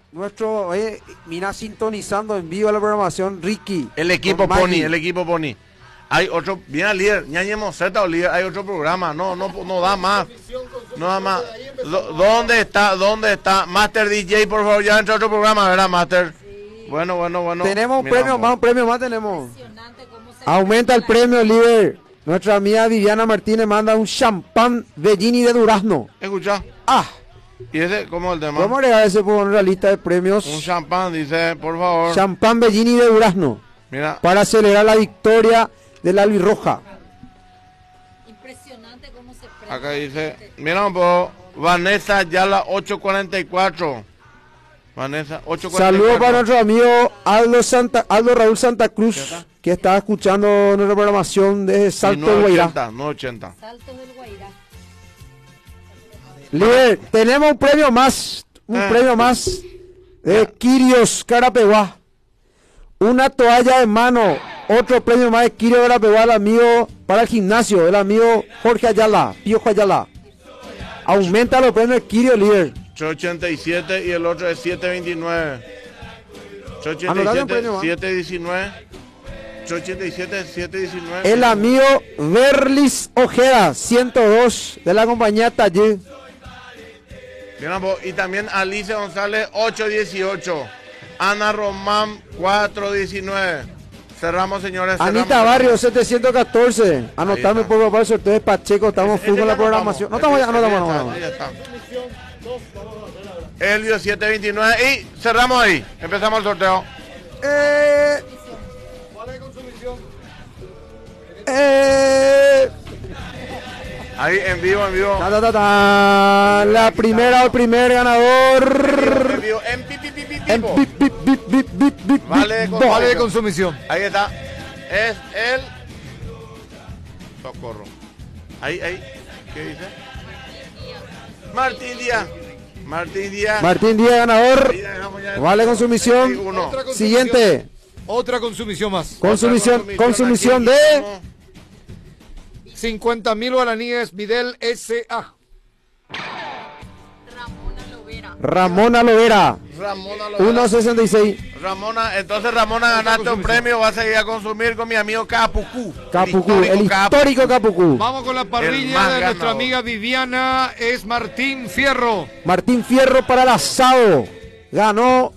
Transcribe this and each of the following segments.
mira, sintonizando en vivo la programación, Ricky. El equipo Pony. Hay otro, viene al líder, ñañemos Z o líder, hay otro programa, no da más. No da más. ¿Dónde está? Master DJ, por favor, ya entra otro programa, ¿verdad, Master? Bueno. Tenemos un premio más tenemos. Aumenta el premio, líder. Nuestra amiga Viviana Martínez manda un champán Bellini de durazno. ¿Escucha? ¿Y ese cómo es el tema? Vamos a agregar ese por la lista de premios. Un champán, dice, por favor. Champán Bellini de durazno. Mira. Para celebrar la victoria del albirroja. Impresionante cómo se prende. Acá dice, mira un poco, Vanessa Yala 844. Vanessa 844. Saludos para nuestro amigo Aldo Raúl Santa Cruz, que está escuchando nuestra programación de Salto del Guairá. 980. Saltos del Guairá. Líder, tenemos un premio más de Quirios Carapeguá. Una toalla de mano, otro premio más de Quirios Carapeguá, el amigo para el gimnasio, el amigo Jorge Ayala, Piojo Ayala. Aumenta los premios de Quirios, líder. 887 y el otro es 729. 887, 719. 887, 719. El amigo Berlis Ojeda, 102, de la compañía Taller. Y también Alicia González 818. Ana Román 419. Cerramos, señores. Anita Barrio 714. Anotame por favor el sorteo de Pacheco. Estamos full con la programación. No estamos. Ahí está. Elvio 729 y cerramos ahí. Empezamos el sorteo. Ahí en vivo. La primera o el primer ganador. En vivo. Vale de consumición. Ahí está. Es el socorro. Ahí. ¿Qué dice? Martín Díaz ganador. Vale consumición. Siguiente. Otra consumición más. Consumición de 50.000 guaraníes Videl S.A. Ramona Lovera. 1.66. Entonces Ramona, ganaste un premio, vas a ir a consumir con mi amigo Capucú. El histórico Capucú. Vamos con la parrilla de nuestra amiga Viviana, es Martín Fierro. Martín Fierro para el asado. Ganó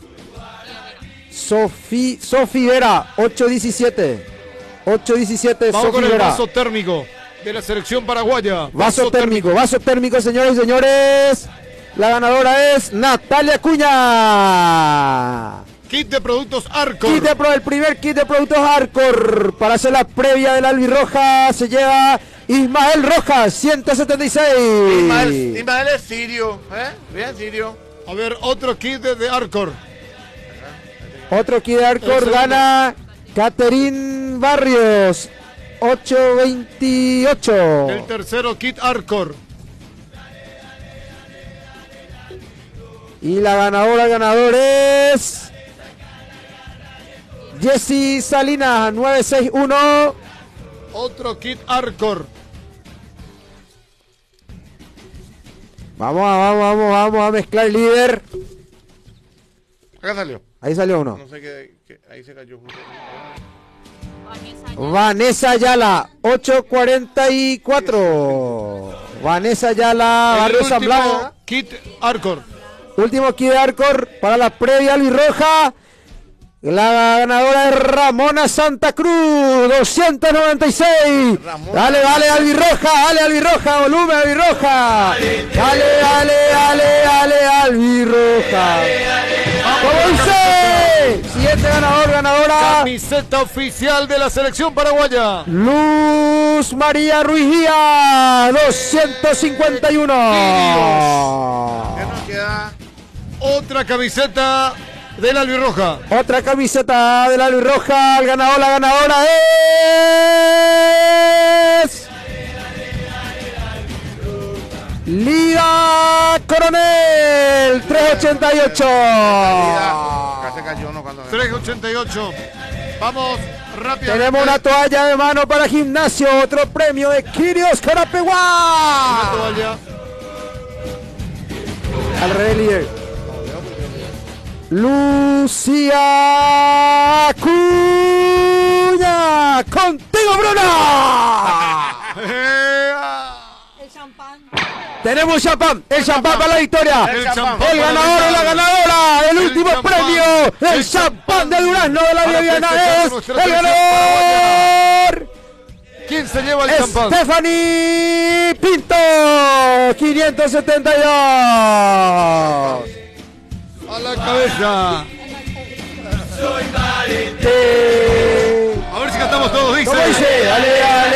Sofi Vera, 8.17. 8.17. Vamos con el vaso térmico de la selección paraguaya. Vaso térmico, señores y señores. La ganadora es Natalia Cuña. Kit de productos Arcor. El primer kit de productos Arcor. Para hacer la previa del albirroja se lleva Ismael Rojas, 176. Ismael es sirio, bien sirio. A ver, otro kit de Arcor. Otro kit de Arcor gana Caterín Barrios, 828. El tercero kit Arcor. Y la ganador es Jessy Salinas, 961. Otro kit Arcor. Vamos a mezclar, líder. Acá salió. Ahí salió uno. No sé qué ahí se cayó. Vanessa Ayala, 844. Vanessa Ayala, Barrio San Blas. Kit Arcor. Último kit de Arcor para la previa albirroja. La ganadora es Ramona Santa Cruz, 296. Dale, albirroja, volumen, albirroja. Dale, albirroja. ¿Cómo dice? Siguiente ganadora. Camiseta oficial de la selección paraguaya. Luz María Ruiz Díaz, 251. ¿Qué nos queda? Otra camiseta del albirroja. Otra camiseta del albirroja. La ganadora es Liga Coronel, 388. Casi cayó, ¿no? 388. Vamos rápido. Tenemos una toalla de mano para gimnasio. Otro premio de Quirios Carapeguá. Una toalla. Al revés, líder. Lucía Acuña. Contigo, Bruna. El champán. Tenemos champán, el champán para la victoria. El champán. El ganador y la ganadora, el último champán. premio, el champán de Durazno de la Para Viviana festejar es nuestra el selección ganador. ¿Quién se lleva el champán? Stephanie Pinto, 572. A la cabeza. A ver si cantamos todos, dice. ¿Cómo dice? Dale, dale.